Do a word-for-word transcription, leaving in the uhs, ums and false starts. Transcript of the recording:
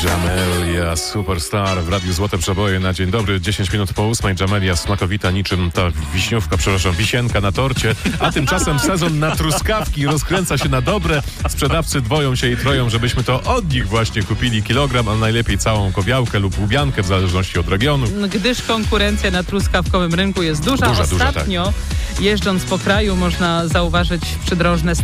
Jamelia Superstar w Radiu Złote Przeboje na dzień dobry. dziesięć minut po ósmej. Jamelia smakowita niczym ta wiśniówka, przepraszam, wisienka na torcie. A tymczasem sezon na truskawki rozkręca się na dobre. Sprzedawcy dwoją się i troją, żebyśmy to od nich właśnie kupili kilogram, a najlepiej całą kobiałkę lub łubiankę w zależności od regionu. Gdyż konkurencja na truskawkowym rynku jest duża. Duża, duża, Ostatnio, tak. jeżdżąc po kraju, można zauważyć przydrożne